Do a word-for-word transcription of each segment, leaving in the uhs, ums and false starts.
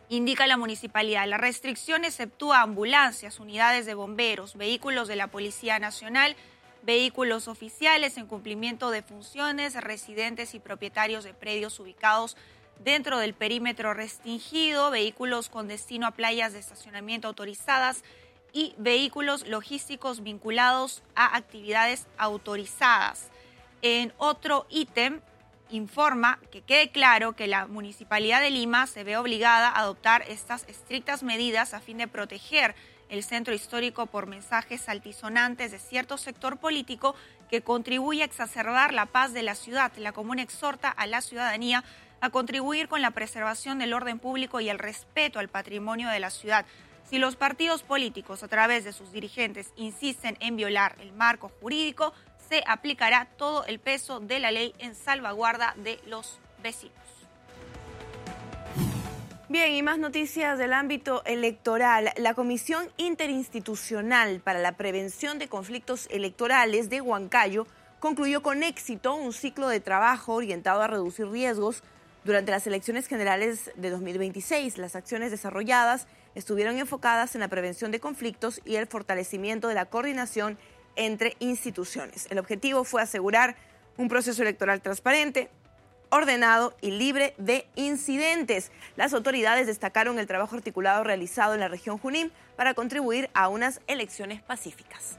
Indica la municipalidad, la restricción exceptúa ambulancias, unidades de bomberos, vehículos de la Policía Nacional, vehículos oficiales en cumplimiento de funciones, residentes y propietarios de predios ubicados dentro del perímetro restringido, vehículos con destino a playas de estacionamiento autorizadas y vehículos logísticos vinculados a actividades autorizadas. En otro ítem, informa que quede claro que la Municipalidad de Lima se ve obligada a adoptar estas estrictas medidas a fin de proteger el centro histórico por mensajes altisonantes de cierto sector político que contribuye a exacerbar la paz de la ciudad. La comuna exhorta a la ciudadanía a contribuir con la preservación del orden público y el respeto al patrimonio de la ciudad. Si los partidos políticos, a través de sus dirigentes, insisten en violar el marco jurídico, se aplicará todo el peso de la ley en salvaguarda de los vecinos. Bien, y más noticias del ámbito electoral. La Comisión Interinstitucional para la Prevención de Conflictos Electorales de Huancayo concluyó con éxito un ciclo de trabajo orientado a reducir riesgos durante las elecciones generales de dos mil veintiséis. Las acciones desarrolladas estuvieron enfocadas en la prevención de conflictos y el fortalecimiento de la coordinación entre instituciones. El objetivo fue asegurar un proceso electoral transparente, ordenado y libre de incidentes. Las autoridades destacaron el trabajo articulado realizado en la región Junín para contribuir a unas elecciones pacíficas.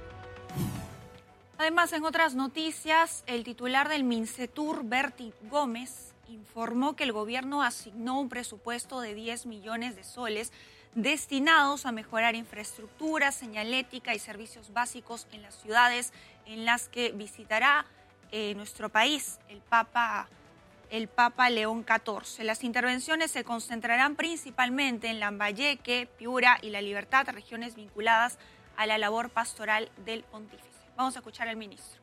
Además, en otras noticias, el titular del Mincetur, Berti Gómez, informó que el gobierno asignó un presupuesto de diez millones de soles destinados a mejorar infraestructura, señalética y servicios básicos en las ciudades en las que visitará eh, nuestro país el Papa, el Papa León catorce. Las intervenciones se concentrarán principalmente en Lambayeque, Piura y La Libertad, regiones vinculadas a la labor pastoral del pontífice. Vamos a escuchar al ministro.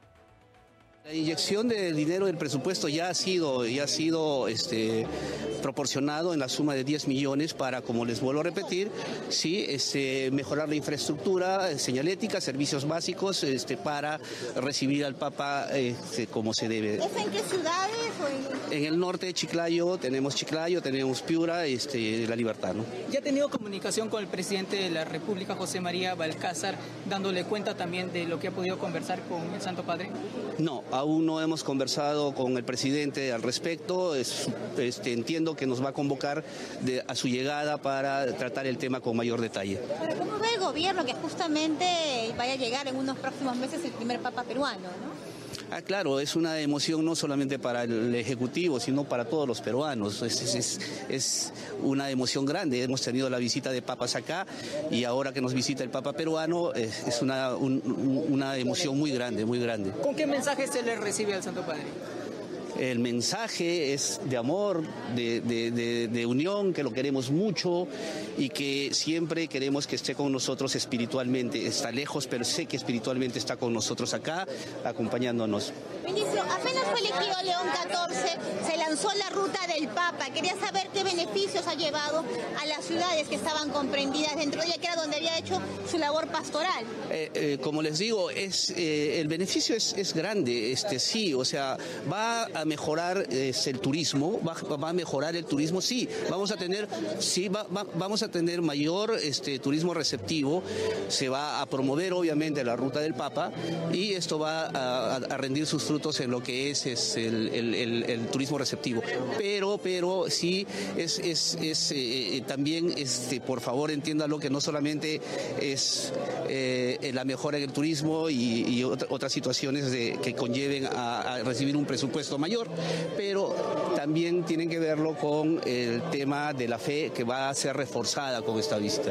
La inyección de dinero del presupuesto ya ha sido, ya ha sido este, proporcionado en la suma de diez millones para, como les vuelvo a repetir, sí, este, mejorar la infraestructura, señalética, servicios básicos este, para recibir al Papa este, como se debe. ¿Es en qué ciudades? O en... en el norte de Chiclayo, tenemos Chiclayo, tenemos Piura, este, La Libertad, ¿no? ¿Ya ha tenido comunicación con el presidente de la República, José María Balcázar, dándole cuenta también de lo que ha podido conversar con el Santo Padre? No. Aún no hemos conversado con el presidente al respecto. Es, este, entiendo que nos va a convocar de, a su llegada para tratar el tema con mayor detalle. Pero ¿cómo ve el gobierno que justamente vaya a llegar en unos próximos meses el primer Papa peruano, no? Ah, claro, es una emoción no solamente para el Ejecutivo, sino para todos los peruanos. Es, es, es una emoción grande. Hemos tenido la visita de papas acá y ahora que nos visita el Papa peruano es, es una, un, una emoción muy grande, muy grande. ¿Con qué mensaje se le recibe al Santo Padre? El mensaje es de amor, de, de, de, de unión, que lo queremos mucho y que siempre queremos que esté con nosotros espiritualmente. Está lejos, pero sé que espiritualmente está con nosotros acá, acompañándonos. Ministro, apenas fue elegido León catorce, se lanzó la ruta del Papa. Quería saber qué beneficios ha llevado a las ciudades que estaban comprendidas dentro de ella, que era donde había hecho su labor pastoral. Eh, eh, como les digo, es eh, el beneficio es, es grande, este sí, o sea, va a mejorar es, el turismo, va, va a mejorar el turismo, sí, vamos a tener, sí, va, va, vamos a tener mayor este, turismo receptivo, se va a promover obviamente la ruta del Papa y esto va a, a rendir sus frutos en lo que es, es el, el, el, el turismo receptivo. Pero, pero sí, es, es, es eh, también, este, por favor, entiéndalo que no solamente es eh, la mejora en el turismo y, y otra, otras situaciones de, que conlleven a, a recibir un presupuesto mayor, pero también tienen que verlo con el tema de la fe que va a ser reforzada con esta visita.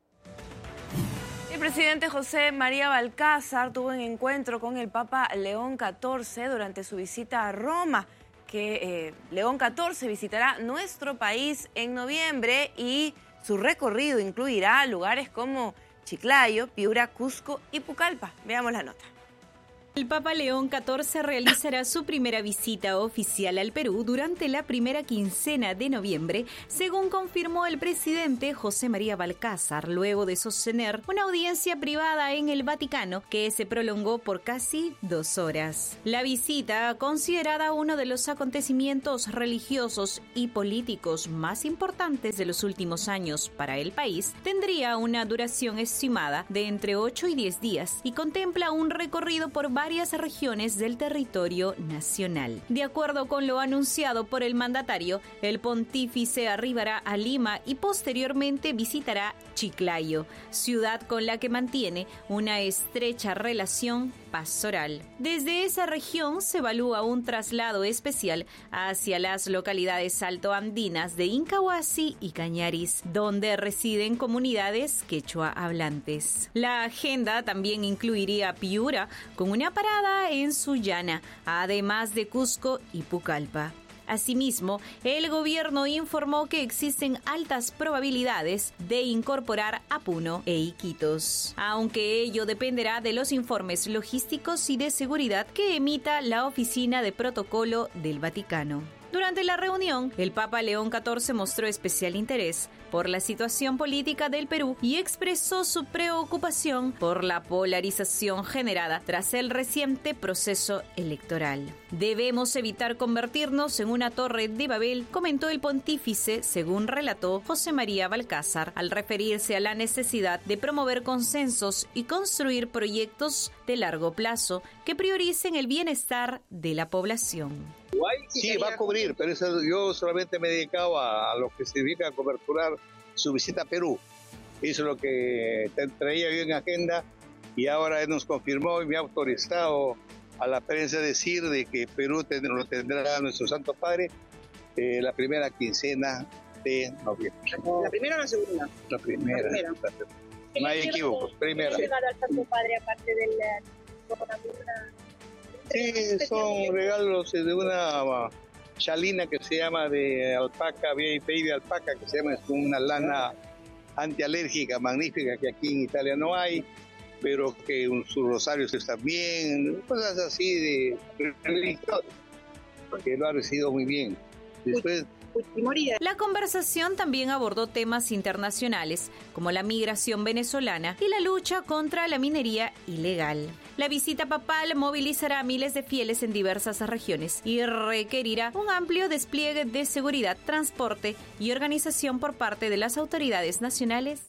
El presidente José María Balcázar tuvo un encuentro con el Papa León catorce durante su visita a Roma, que eh, León catorce visitará nuestro país en noviembre y su recorrido incluirá lugares como Chiclayo, Piura, Cusco y Pucallpa. Veamos la nota. El Papa León catorce realizará su primera visita oficial al Perú durante la primera quincena de noviembre, según confirmó el presidente José María Balcázar, luego de sostener una audiencia privada en el Vaticano que se prolongó por casi dos horas. La visita, considerada uno de los acontecimientos religiosos y políticos más importantes de los últimos años para el país, tendría una duración estimada de entre ocho y diez días y contempla un recorrido por varias varias regiones del territorio nacional. De acuerdo con lo anunciado por el mandatario, el pontífice arribará a Lima y posteriormente visitará Chiclayo, ciudad con la que mantiene una estrecha relación pastoral. Desde esa región se evalúa un traslado especial hacia las localidades altoandinas de Incahuasi y Cañaris, donde residen comunidades quechua hablantes. La agenda también incluiría Piura, con una parada en Sullana, además de Cusco y Pucallpa. Asimismo, el gobierno informó que existen altas probabilidades de incorporar a Puno e Iquitos, aunque ello dependerá de los informes logísticos y de seguridad que emita la Oficina de Protocolo del Vaticano. Durante la reunión, el Papa León catorce mostró especial interés por la situación política del Perú y expresó su preocupación por la polarización generada tras el reciente proceso electoral. Debemos evitar convertirnos en una torre de Babel, comentó el pontífice, según relató José María Balcázar, al referirse a la necesidad de promover consensos y construir proyectos de largo plazo que prioricen el bienestar de la población. Sí, va a cubrir, pero eso, yo solamente me he dedicado a, a lo que significa coberturar su visita a Perú. Eso es lo que traía yo en agenda y ahora él nos confirmó y me ha autorizado a la prensa decir de que Perú tendrá, lo tendrá nuestro Santo Padre eh, la primera quincena de noviembre. ¿La primera o la segunda? La primera. La primera. La primera. No hay equívocos, primera. ¿Qué regalo al Santo Padre aparte del coronavirus? Sí, son regalos de una chalina que se llama de alpaca, V I P de alpaca, que se llama, es una lana antialérgica magnífica que aquí en Italia no hay, pero que sus rosarios están bien, cosas así de religiosas, que lo ha recibido muy bien. Después, la conversación también abordó temas internacionales, como la migración venezolana y la lucha contra la minería ilegal. La visita papal movilizará a miles de fieles en diversas regiones y requerirá un amplio despliegue de seguridad, transporte y organización por parte de las autoridades nacionales.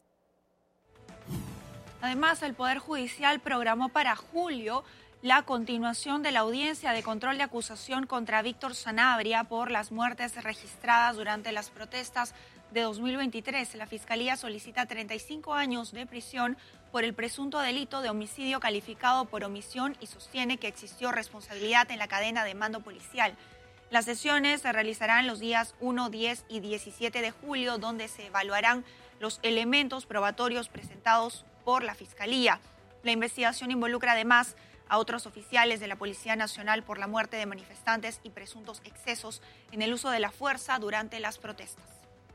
Además, el Poder Judicial programó para julio la continuación de la audiencia de control de acusación contra Víctor Sanabria por las muertes registradas durante las protestas de dos mil veintitrés. La Fiscalía solicita treinta y cinco años de prisión por el presunto delito de homicidio calificado por omisión y sostiene que existió responsabilidad en la cadena de mando policial. Las sesiones se realizarán los días uno, diez y diecisiete de julio, donde se evaluarán los elementos probatorios presentados por la Fiscalía. La investigación involucra además a otros oficiales de la Policía Nacional por la muerte de manifestantes y presuntos excesos en el uso de la fuerza durante las protestas.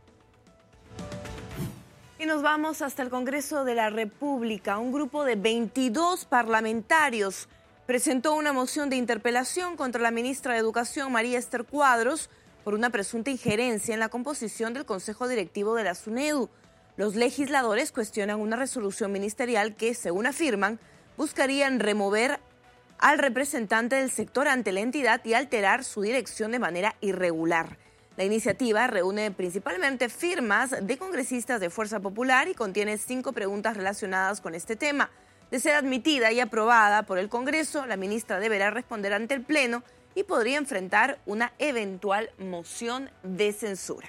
Y nos vamos hasta el Congreso de la República. Un grupo de veintidós parlamentarios presentó una moción de interpelación contra la ministra de Educación, María Esther Cuadros, por una presunta injerencia en la composición del Consejo Directivo de la SUNEDU. Los legisladores cuestionan una resolución ministerial que, según afirman, buscarían remover al representante del sector ante la entidad y alterar su dirección de manera irregular. La iniciativa reúne principalmente firmas de congresistas de Fuerza Popular y contiene cinco preguntas relacionadas con este tema. De ser admitida y aprobada por el Congreso, la ministra deberá responder ante el Pleno y podría enfrentar una eventual moción de censura.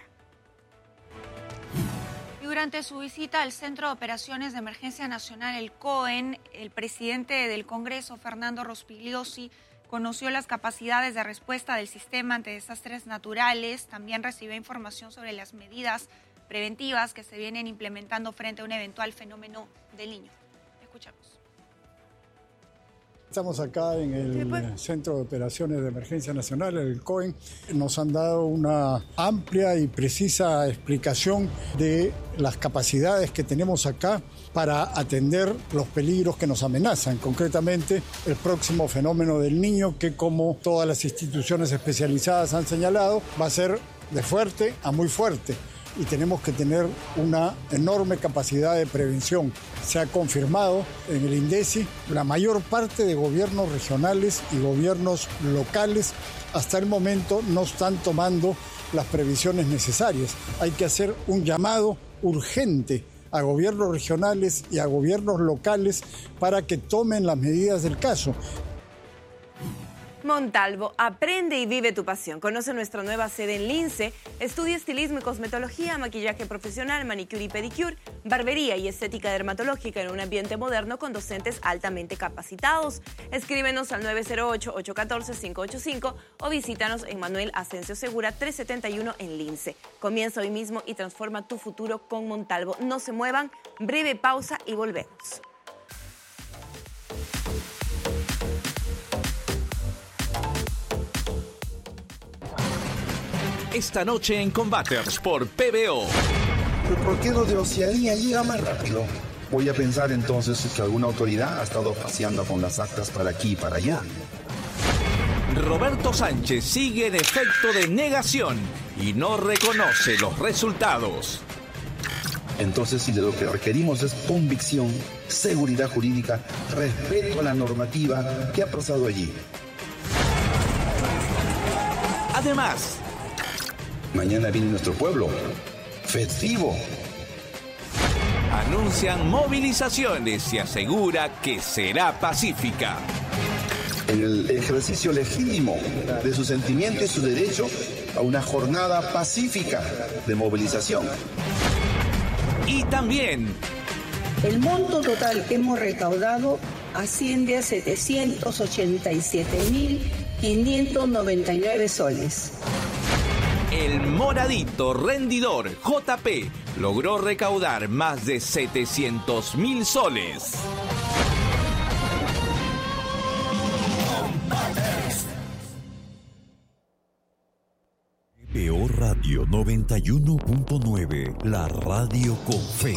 Durante su visita al Centro de Operaciones de Emergencia Nacional, el COEN, el presidente del Congreso, Fernando Rospigliosi, conoció las capacidades de respuesta del sistema ante desastres naturales. También recibió información sobre las medidas preventivas que se vienen implementando frente a un eventual fenómeno del Niño. Escuchamos. Estamos acá en el Centro de Operaciones de Emergencia Nacional, el C O E N. Nos han dado una amplia y precisa explicación de las capacidades que tenemos acá para atender los peligros que nos amenazan. Concretamente, el próximo fenómeno del Niño, que como todas las instituciones especializadas han señalado, va a ser de fuerte a muy fuerte. Y tenemos que tener una enorme capacidad de prevención. Se ha confirmado en el INDECI, la mayor parte de gobiernos regionales y gobiernos locales hasta el momento no están tomando las previsiones necesarias. Hay que hacer un llamado urgente a gobiernos regionales y a gobiernos locales para que tomen las medidas del caso. Montalvo, aprende y vive tu pasión. Conoce nuestra nueva sede en Lince. Estudia estilismo y cosmetología, maquillaje profesional, manicure y pedicure, barbería y estética dermatológica en un ambiente moderno con docentes altamente capacitados. Escríbenos al nueve cero ocho, ocho uno cuatro, cinco ocho cinco o visítanos en Manuel Asensio Segura trescientos setenta y uno en Lince. Comienza hoy mismo y transforma tu futuro con Montalvo. No se muevan, breve pausa y volvemos. Esta noche en Combaters por P B O. ¿Por qué lo de Oceanía llega más rápido? Voy a pensar entonces que alguna autoridad ha estado paseando con las actas para aquí y para allá. Roberto Sánchez sigue en efecto de negación y no reconoce los resultados. Entonces, si de lo que requerimos es convicción, seguridad jurídica, respeto a la normativa, ¿qué ha pasado allí? Además, mañana viene nuestro pueblo. Festivo. Anuncian movilizaciones y asegura que será pacífica. En el ejercicio legítimo de su sentimiento y su derecho a una jornada pacífica de movilización. Y también, el monto total que hemos recaudado asciende a setecientos ochenta y siete mil quinientos noventa y nueve soles. El moradito rendidor J P logró recaudar más de setecientos mil soles. P B O Radio noventa y uno punto nueve, la radio con fe.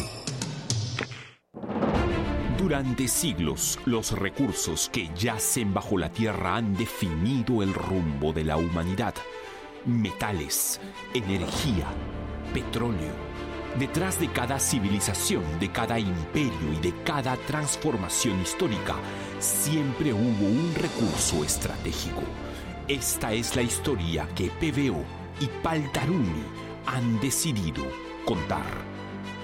Durante siglos, los recursos que yacen bajo la tierra han definido el rumbo de la humanidad. Metales, energía, petróleo. Detrás de cada civilización, de cada imperio y de cada transformación histórica, siempre hubo un recurso estratégico. Esta es la historia que P B O y Paltarumi han decidido contar.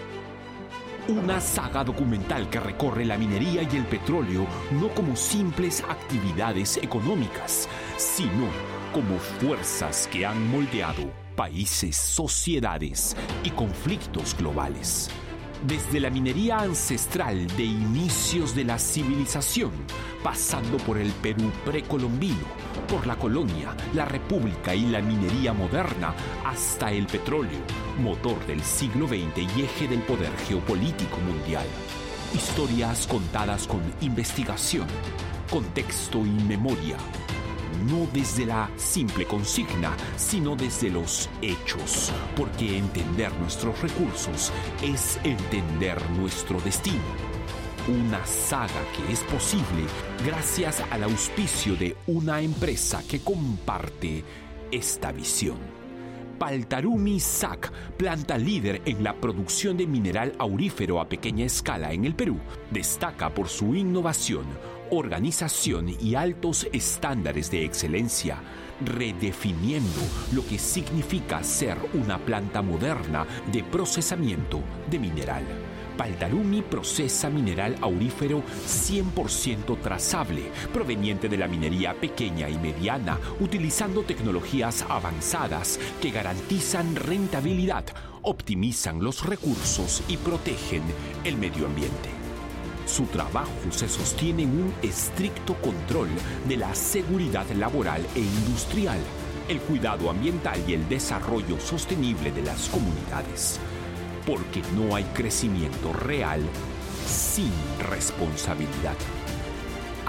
Una saga documental que recorre la minería y el petróleo no como simples actividades económicas, sino como fuerzas que han moldeado países, sociedades y conflictos globales. Desde la minería ancestral de inicios de la civilización, pasando por el Perú precolombino, por la colonia, la república y la minería moderna, hasta el petróleo, motor del siglo veinte y eje del poder geopolítico mundial. Historias contadas con investigación, contexto y memoria. No desde la simple consigna, sino desde los hechos, porque entender nuestros recursos es entender nuestro destino. Una saga que es posible gracias al auspicio de una empresa que comparte esta visión. Paltarumi S A C, planta líder en la producción de mineral aurífero a pequeña escala en el Perú, destaca por su innovación, organización y altos estándares de excelencia, redefiniendo lo que significa ser una planta moderna de procesamiento de mineral. Paltarumi procesa mineral aurífero cien por ciento trazable, proveniente de la minería pequeña y mediana, utilizando tecnologías avanzadas que garantizan rentabilidad, optimizan los recursos y protegen el medio ambiente. Su trabajo se sostiene en un estricto control de la seguridad laboral e industrial, el cuidado ambiental y el desarrollo sostenible de las comunidades. Porque no hay crecimiento real sin responsabilidad.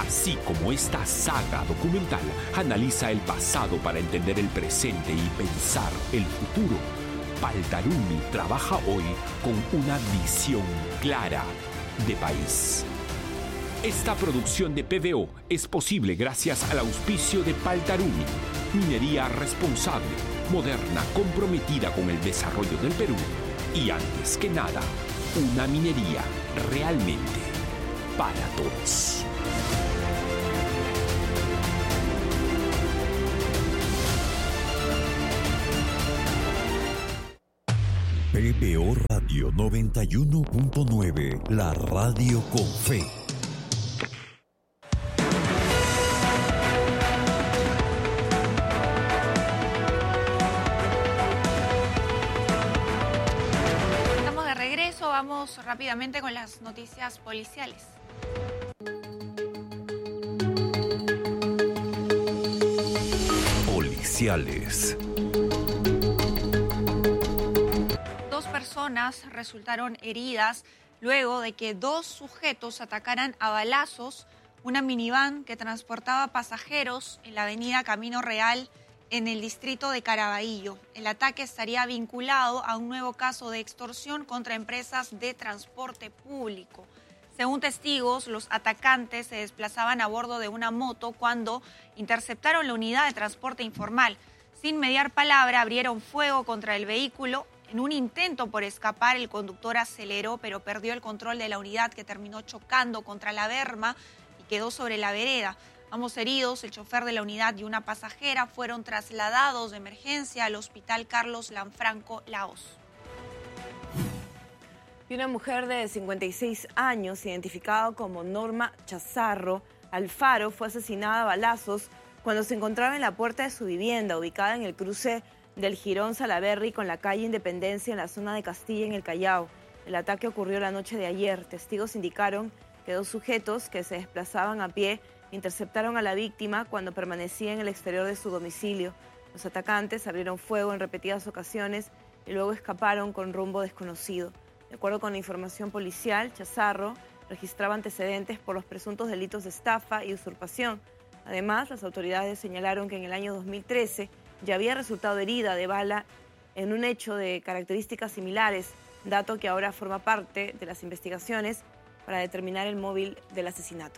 Así como esta saga documental analiza el pasado para entender el presente y pensar el futuro, Paltarumi trabaja hoy con una visión clara de país. Esta producción de P V O es posible gracias al auspicio de Paltarumi, minería responsable, moderna, comprometida con el desarrollo del Perú y, antes que nada, una minería realmente para todos. P V O Radio noventa y uno punto nueve, la radio con fe. Estamos de regreso, vamos rápidamente con las noticias policiales. Policiales. Personas resultaron heridas luego de que dos sujetos atacaran a balazos una minivan que transportaba pasajeros en la avenida Camino Real en el distrito de Caraballo. El ataque estaría vinculado a un nuevo caso de extorsión contra empresas de transporte público. Según testigos, los atacantes se desplazaban a bordo de una moto cuando interceptaron la unidad de transporte informal. Sin mediar palabra, abrieron fuego contra el vehículo. En un intento por escapar, el conductor aceleró, pero perdió el control de la unidad, que terminó chocando contra la berma y quedó sobre la vereda. Ambos heridos, el chofer de la unidad y una pasajera, fueron trasladados de emergencia al Hospital Carlos Lanfranco Laos. Y una mujer de cincuenta y seis años, identificada como Norma Chazarro Alfaro, fue asesinada a balazos cuando se encontraba en la puerta de su vivienda, ubicada en el cruce del Jirón Salaberry con la calle Independencia en la zona de Castilla, en el Callao. El ataque ocurrió la noche de ayer. Testigos indicaron que dos sujetos que se desplazaban a pie interceptaron a la víctima cuando permanecía en el exterior de su domicilio. Los atacantes abrieron fuego en repetidas ocasiones y luego escaparon con rumbo desconocido. De acuerdo con la información policial, Chazarro registraba antecedentes por los presuntos delitos de estafa y usurpación. Además, las autoridades señalaron que en el año dos mil trece ya había resultado herida de bala en un hecho de características similares, dato que ahora forma parte de las investigaciones para determinar el móvil del asesinato.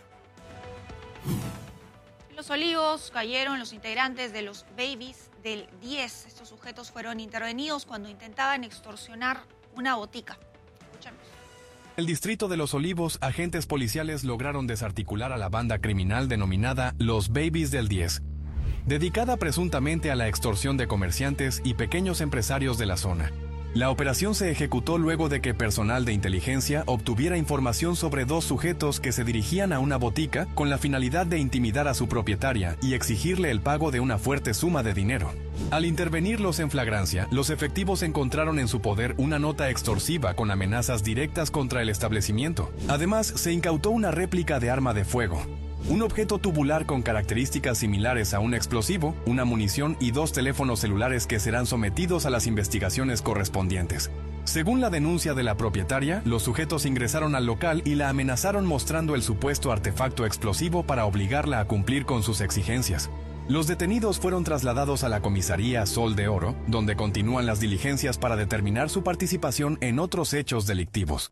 En Los Olivos cayeron los integrantes de los Babies del diez. Estos sujetos fueron intervenidos cuando intentaban extorsionar una botica. Escuchemos. En el distrito de Los Olivos, agentes policiales lograron desarticular a la banda criminal denominada Los Babies del diez, dedicada presuntamente a la extorsión de comerciantes y pequeños empresarios de la zona. La operación se ejecutó luego de que personal de inteligencia obtuviera información sobre dos sujetos que se dirigían a una botica con la finalidad de intimidar a su propietaria y exigirle el pago de una fuerte suma de dinero. Al intervenirlos en flagrancia, los efectivos encontraron en su poder una nota extorsiva con amenazas directas contra el establecimiento. Además, se incautó una réplica de arma de fuego, un objeto tubular con características similares a un explosivo, una munición y dos teléfonos celulares que serán sometidos a las investigaciones correspondientes. Según la denuncia de la propietaria, los sujetos ingresaron al local y la amenazaron mostrando el supuesto artefacto explosivo para obligarla a cumplir con sus exigencias. Los detenidos fueron trasladados a la comisaría Sol de Oro, donde continúan las diligencias para determinar su participación en otros hechos delictivos.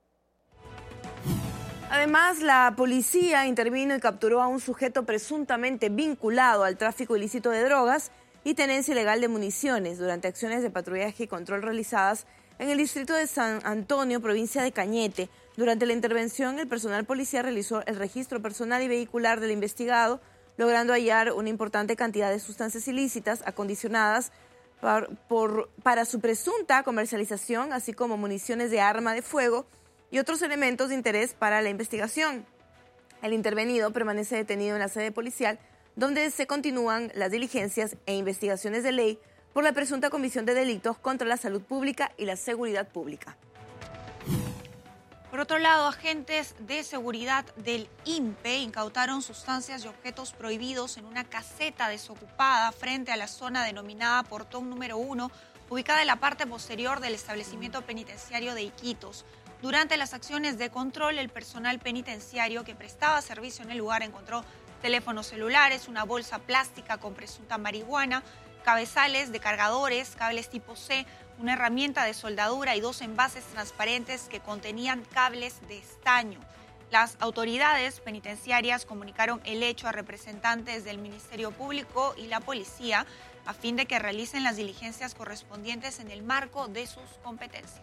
Además, la policía intervino y capturó a un sujeto presuntamente vinculado al tráfico ilícito de drogas y tenencia ilegal de municiones durante acciones de patrullaje y control realizadas en el distrito de San Antonio, provincia de Cañete. Durante la intervención, el personal policial realizó el registro personal y vehicular del investigado, logrando hallar una importante cantidad de sustancias ilícitas acondicionadas por, por, para su presunta comercialización, así como municiones de arma de fuego y otros elementos de interés para la investigación. El intervenido permanece detenido en la sede policial, donde se continúan las diligencias e investigaciones de ley por la presunta comisión de delitos contra la salud pública y la seguridad pública. Por otro lado, agentes de seguridad del I N P E incautaron sustancias y objetos prohibidos en una caseta desocupada frente a la zona denominada Portón número uno, ubicada en la parte posterior del establecimiento penitenciario de Iquitos. Durante las acciones de control, el personal penitenciario que prestaba servicio en el lugar encontró teléfonos celulares, una bolsa plástica con presunta marihuana, cabezales de cargadores, cables tipo C, una herramienta de soldadura y dos envases transparentes que contenían cables de estaño. Las autoridades penitenciarias comunicaron el hecho a representantes del Ministerio Público y la policía a fin de que realicen las diligencias correspondientes en el marco de sus competencias.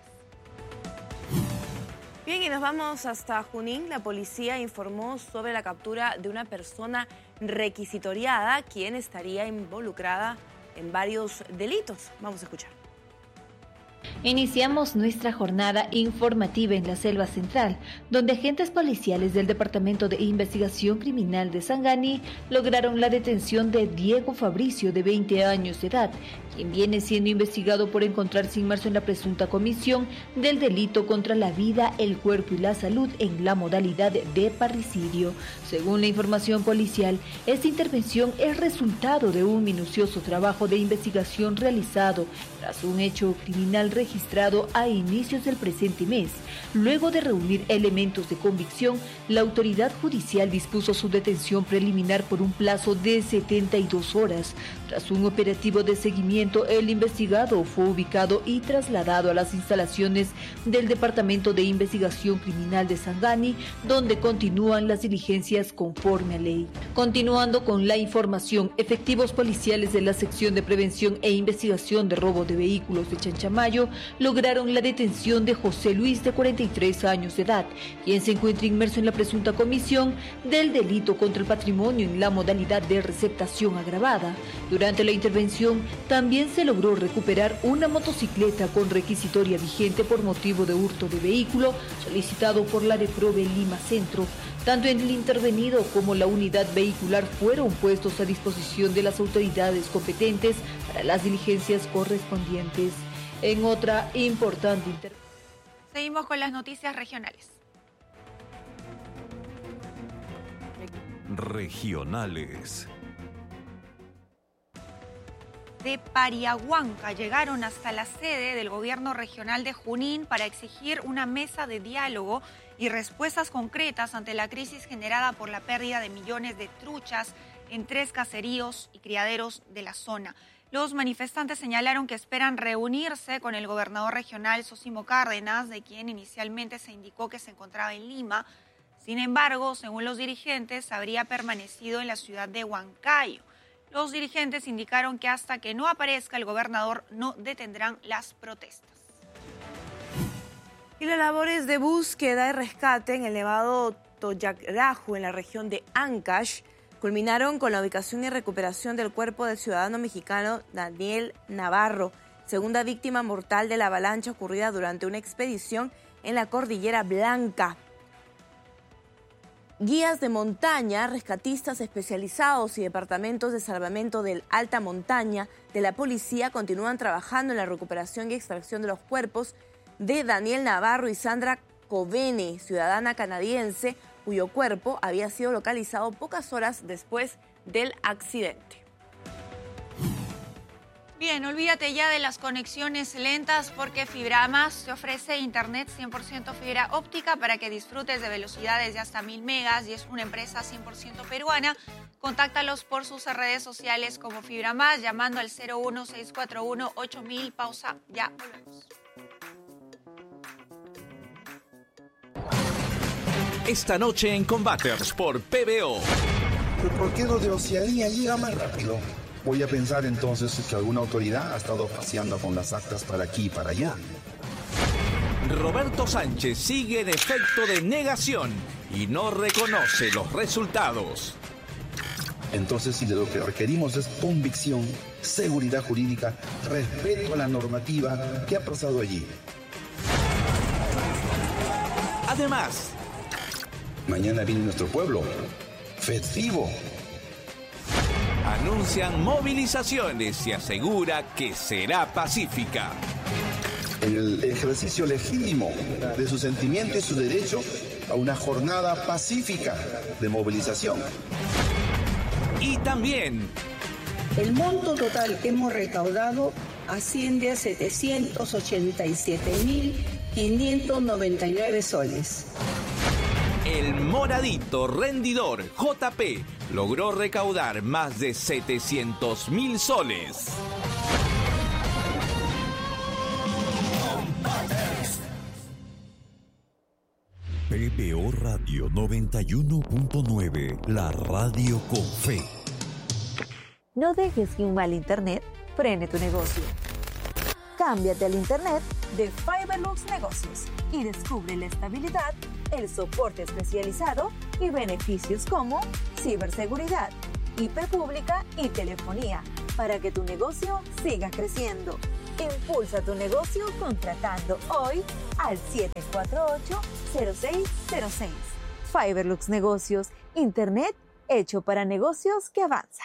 Bien, y nos vamos hasta Junín. La policía informó sobre la captura de una persona requisitoriada, quien estaría involucrada en varios delitos. Vamos a escuchar. Iniciamos nuestra jornada informativa en la Selva Central, donde agentes policiales del Departamento de Investigación Criminal de Sangani lograron la detención de Diego Fabricio, de veinte años de edad, quien viene siendo investigado por encontrarse inmerso en la presunta comisión del delito contra la vida, el cuerpo y la salud en la modalidad de parricidio. Según la información policial, esta intervención es resultado de un minucioso trabajo de investigación realizado tras un hecho criminal registrado a inicios del presente mes. Luego de reunir elementos de convicción, la autoridad judicial dispuso su detención preliminar por un plazo de setenta y dos horas. Tras un operativo de seguimiento, el investigado fue ubicado y trasladado a las instalaciones del Departamento de Investigación Criminal de Sangani, donde continúan las diligencias conforme a ley. Continuando con la información, efectivos policiales de la Sección de Prevención e Investigación de Robo de Vehículos de Chanchamayo lograron la detención de José Luis, de cuarenta y tres años de edad, quien se encuentra inmerso en la presunta comisión del delito contra el patrimonio en la modalidad de receptación agravada. Durante la intervención también se logró recuperar una motocicleta con requisitoria vigente por motivo de hurto de vehículo solicitado por la DEPROVE Lima Centro. Tanto el intervenido como la unidad vehicular fueron puestos a disposición de las autoridades competentes para las diligencias correspondientes. En otra importante intervención. Seguimos con las noticias regionales. Regionales. De Pariahuanca llegaron hasta la sede del gobierno regional de Junín para exigir una mesa de diálogo y respuestas concretas ante la crisis generada por la pérdida de millones de truchas en tres caseríos y criaderos de la zona. Los manifestantes señalaron que esperan reunirse con el gobernador regional Zósimo Cárdenas, de quien inicialmente se indicó que se encontraba en Lima. Sin embargo, según los dirigentes, habría permanecido en la ciudad de Huancayo. Los dirigentes indicaron que hasta que no aparezca el gobernador no detendrán las protestas. Y las labores de búsqueda y rescate en el Nevado Toyacraju, en la región de Ancash, culminaron con la ubicación y recuperación del cuerpo del ciudadano mexicano Daniel Navarro, segunda víctima mortal de la avalancha ocurrida durante una expedición en la Cordillera Blanca. Guías de montaña, rescatistas especializados y departamentos de salvamento del alta montaña de la policía continúan trabajando en la recuperación y extracción de los cuerpos de Daniel Navarro y Sandra Covene, ciudadana canadiense, cuyo cuerpo había sido localizado pocas horas después del accidente. Bien, olvídate ya de las conexiones lentas porque FibraMás te ofrece internet cien por ciento fibra óptica para que disfrutes de velocidades de hasta mil megas y es una empresa cien por ciento peruana. Contáctalos por sus redes sociales como FibraMás llamando al cero uno seis cuatro uno ocho mil. Pausa, ya volvemos. Esta noche en Combaters por P B O. ¿Pero por qué los de Oceanía llegan más rápido? Voy a pensar entonces que alguna autoridad ha estado paseando con las actas para aquí y para allá. Roberto Sánchez sigue en efecto de negación y no reconoce los resultados. Entonces, si lo que requerimos es convicción, seguridad jurídica, respeto a la normativa, ¿qué ha pasado allí? Además, mañana viene nuestro pueblo, festivo. Anuncian movilizaciones y asegura que será pacífica. En el ejercicio legítimo de su sentimiento y su derecho a una jornada pacífica de movilización. Y también el monto total que hemos recaudado asciende a setecientos ochenta y siete mil quinientos noventa y nueve soles. El moradito rendidor J P logró recaudar más de setecientos mil soles. P B O Radio noventa y uno punto nueve, la radio con fe. No dejes que un mal internet frene tu negocio. Cámbiate al internet de Fiberlux Negocios y descubre la estabilidad, el soporte especializado y beneficios como ciberseguridad, I P pública y telefonía para que tu negocio siga creciendo. Impulsa tu negocio contratando hoy al siete cuatro ocho, cero seis cero seis. Fiberlux Negocios, internet hecho para negocios que avanzan.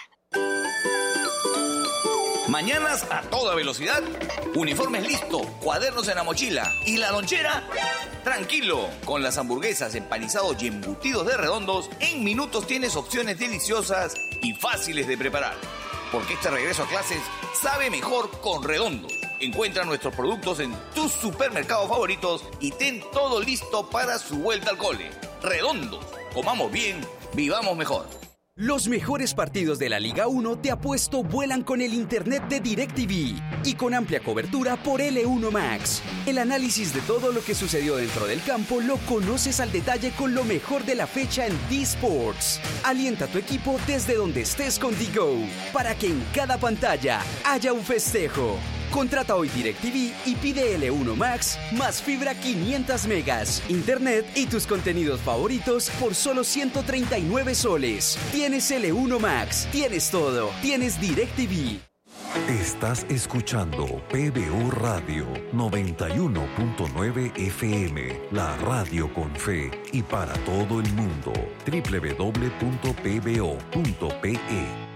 Mañanas a toda velocidad, uniformes listo, cuadernos en la mochila y la lonchera. Tranquilo, con las hamburguesas, empanizados y embutidos de Redondos, en minutos tienes opciones deliciosas y fáciles de preparar. Porque este regreso a clases sabe mejor con Redondos. Encuentra nuestros productos en tus supermercados favoritos y ten todo listo para su vuelta al cole. Redondos, comamos bien, vivamos mejor. Los mejores partidos de la Liga uno te apuesto vuelan con el internet de DirecTV y con amplia cobertura por L uno Max. El análisis de todo lo que sucedió dentro del campo lo conoces al detalle con lo mejor de la fecha en D-Sports. Alienta a tu equipo desde donde estés con D-Go para que en cada pantalla haya un festejo. Contrata hoy DirecTV y pide L uno Max más fibra quinientos megas, internet y tus contenidos favoritos por solo ciento treinta y nueve soles. Tienes L uno Max, tienes todo, tienes DirecTV. Estás escuchando P B O Radio noventa y uno punto nueve F M, la radio con fe y para todo el mundo. doble u doble u doble u punto p b o punto p e.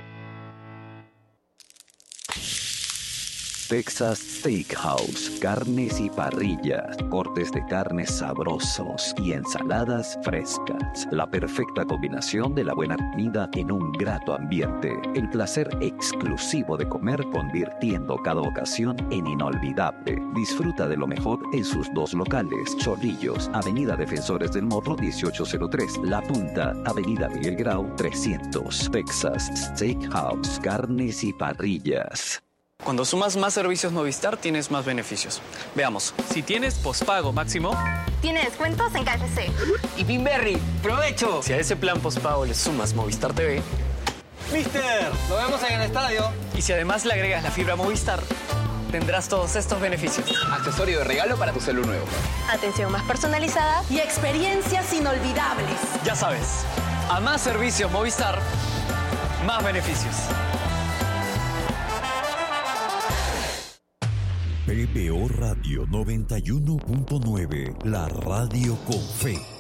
Texas Steakhouse, carnes y parrillas, cortes de carnes sabrosos y ensaladas frescas. La perfecta combinación de la buena comida en un grato ambiente. El placer exclusivo de comer convirtiendo cada ocasión en inolvidable. Disfruta de lo mejor en sus dos locales. Chorrillos, Avenida Defensores del Morro dieciocho cero tres. La Punta, Avenida Miguel Grau trescientos. Texas Steakhouse, carnes y parrillas. Cuando sumas más servicios Movistar, tienes más beneficios. Veamos. Si tienes pospago máximo, tiene descuentos en K F C. Y Pinberry, ¡provecho! Si a ese plan pospago le sumas Movistar T V, ¡Mister! ¡Lo vemos en el estadio! Y si además le agregas la fibra Movistar, tendrás todos estos beneficios. Accesorio de regalo para tu celular nuevo. Atención más personalizada y experiencias inolvidables. Ya sabes, a más servicios Movistar, más beneficios. P B O Radio noventa y uno punto nueve, la radio con fe.